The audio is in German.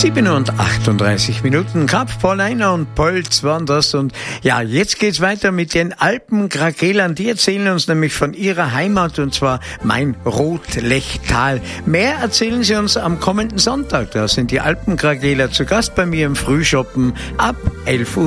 7:38 Krapf, Paul Einer und Polz waren das. Und ja, jetzt geht's weiter mit den Alpenkrakelern. Die erzählen uns nämlich von ihrer Heimat, und zwar mein Rotlechtal. Mehr erzählen sie uns am kommenden Sonntag. Da sind die Alpenkrakeler zu Gast bei mir im Frühschoppen ab 11 Uhr.